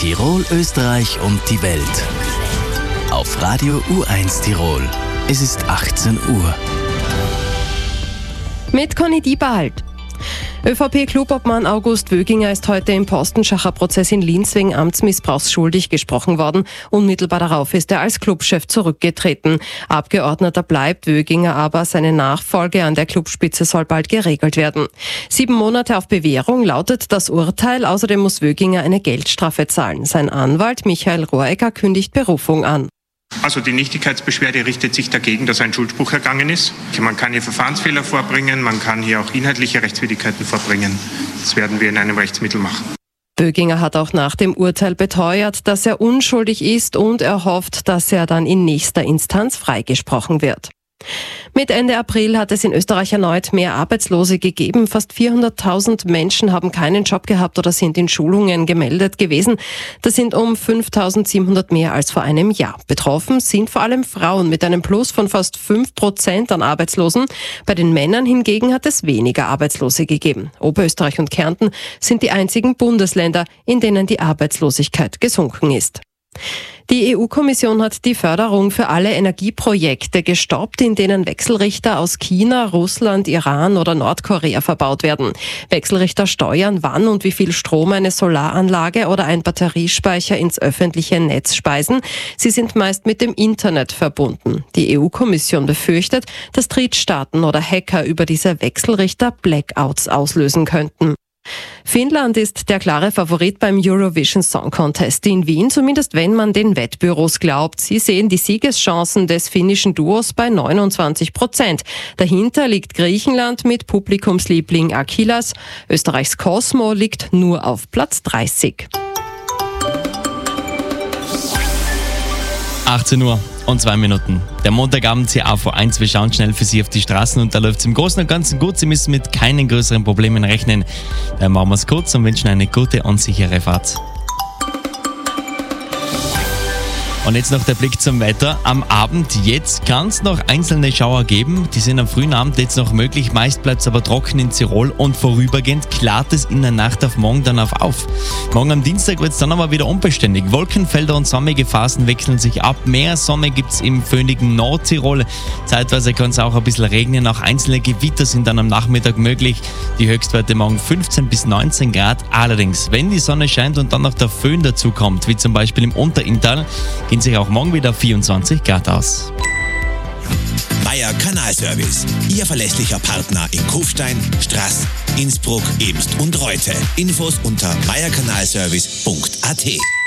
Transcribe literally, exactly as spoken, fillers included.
Tirol, Österreich und die Welt. Auf Radio U eins Tirol. Es ist achtzehn Uhr. Mit Conny Diebald. ÖVP-Clubobmann August Wöginger ist heute im Postenschacher Prozess in Linz wegen Amtsmissbrauchs schuldig gesprochen worden. Unmittelbar darauf ist er als Clubchef zurückgetreten. Abgeordneter bleibt Wöginger, aber seine Nachfolge an der Clubspitze soll bald geregelt werden. Sieben Monate auf Bewährung lautet das Urteil. Außerdem muss Wöginger eine Geldstrafe zahlen. Sein Anwalt Michael Rohregger kündigt Berufung an. Also die Nichtigkeitsbeschwerde richtet sich dagegen, dass ein Schuldspruch ergangen ist. Man kann hier Verfahrensfehler vorbringen, man kann hier auch inhaltliche Rechtswidrigkeiten vorbringen. Das werden wir in einem Rechtsmittel machen. Wöginger hat auch nach dem Urteil beteuert, dass er unschuldig ist und er hofft, dass er dann in nächster Instanz freigesprochen wird. Mit Ende April hat es in Österreich erneut mehr Arbeitslose gegeben. Fast vierhunderttausend Menschen haben keinen Job gehabt oder sind in Schulungen gemeldet gewesen. Das sind um fünftausendsiebenhundert mehr als vor einem Jahr. Betroffen sind vor allem Frauen mit einem Plus von fast fünf Prozent an Arbeitslosen. Bei den Männern hingegen hat es weniger Arbeitslose gegeben. Oberösterreich und Kärnten sind die einzigen Bundesländer, in denen die Arbeitslosigkeit gesunken ist. Die E U-Kommission hat die Förderung für alle Energieprojekte gestoppt, in denen Wechselrichter aus China, Russland, Iran oder Nordkorea verbaut werden. Wechselrichter steuern, wann und wie viel Strom eine Solaranlage oder ein Batteriespeicher ins öffentliche Netz speisen. Sie sind meist mit dem Internet verbunden. Die E U-Kommission befürchtet, dass Drittstaaten oder Hacker über diese Wechselrichter Blackouts auslösen könnten. Finnland ist der klare Favorit beim Eurovision Song Contest in Wien, zumindest wenn man den Wettbüros glaubt. Sie sehen die Siegeschancen des finnischen Duos bei neunundzwanzig Prozent. Dahinter liegt Griechenland mit Publikumsliebling Achilles. Österreichs Cosmo liegt nur auf Platz dreißig. achtzehn Uhr und zwei Minuten. Der Montagabend hier A V eins. Wir schauen schnell für Sie auf die Straßen und da läuft es im Großen und Ganzen gut. Sie müssen mit keinen größeren Problemen rechnen. Dann machen wir es kurz und wünschen eine gute und sichere Fahrt. Und jetzt noch der Blick zum Wetter. Am Abend jetzt kann es noch einzelne Schauer geben. Die sind am frühen Abend jetzt noch möglich. Meist bleibt es aber trocken in Tirol und vorübergehend klart es in der Nacht auf morgen dann auf. auf. Morgen am Dienstag wird es dann aber wieder unbeständig. Wolkenfelder und sonnige Phasen wechseln sich ab. Mehr Sonne gibt es im föhnigen Nordtirol. Zeitweise kann es auch ein bisschen regnen. Auch einzelne Gewitter sind dann am Nachmittag möglich. Die Höchstwerte morgen fünfzehn bis neunzehn Grad. Allerdings, wenn die Sonne scheint und dann noch der Föhn dazu kommt, wie zum Beispiel im Unterinntal, gehen sich auch morgen wieder vierundzwanzig Grad aus. Meier Kanalservice, Ihr verlässlicher Partner in Kufstein, Straß, Innsbruck, Ebst und Reute. Infos unter meier kanalservice punkt a t.